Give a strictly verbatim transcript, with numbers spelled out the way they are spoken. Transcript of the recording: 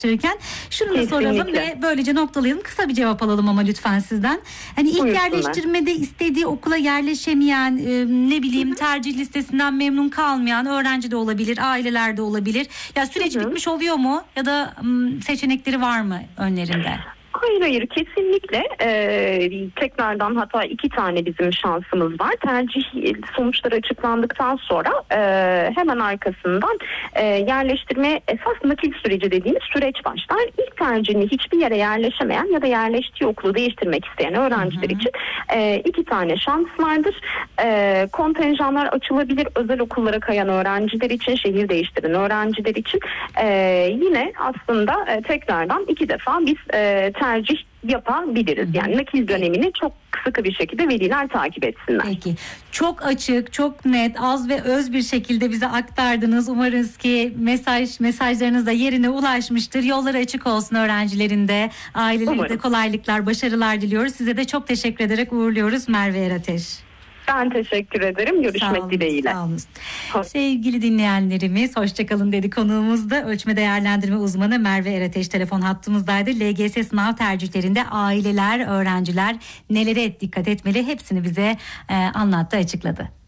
Şunu da soralım ve böylece noktalayalım. Kısa bir cevap alalım ama lütfen sizden. Hani ilk Buyursunlar. yerleştirmede istediği okula yerleşemeyen, e, ne bileyim hı hı. tercih listesinden memnun kalmayan öğrenci de olabilir, aileler de olabilir. Ya süreç hı hı. bitmiş oluyor mu? Ya da m, seçenekleri var mı önlerinde? Hayır hayır kesinlikle ee, tekrardan hatta iki tane bizim şansımız var. Tercih sonuçları açıklandıktan sonra e, hemen arkasından e, yerleştirme esas nakil süreci dediğimiz süreç başlar. İlk tercihini hiçbir yere yerleşemeyen ya da yerleştiği okulu değiştirmek isteyen öğrenciler hı hı. için e, iki tane şans vardır. E, kontenjanlar açılabilir özel okullara kayan öğrenciler için, şehir değiştiren öğrenciler için e, yine aslında e, tekrardan iki defa biz e, tercih yapabiliriz. Yani nakil dönemini çok sıkı bir şekilde veliler takip etsinler. Peki. Çok açık, çok net, az ve öz bir şekilde bize aktardınız. Umarız ki mesaj mesajlarınız da yerine ulaşmıştır. Yolları açık olsun öğrencilerin de, ailelerine de kolaylıklar, başarılar diliyoruz. Size de çok teşekkür ederek uğurluyoruz Merve Erateş. Ben teşekkür ederim. Görüşmek sağ olun, dileğiyle. Sağ olun. Sevgili dinleyenlerimiz, hoşçakalın dedi konuğumuzda. Ölçme değerlendirme uzmanı Merve Erateş telefon hattımızdaydı. L G S sınav tercihlerinde aileler, öğrenciler nelere dikkat etmeli hepsini bize e, anlattı, açıkladı.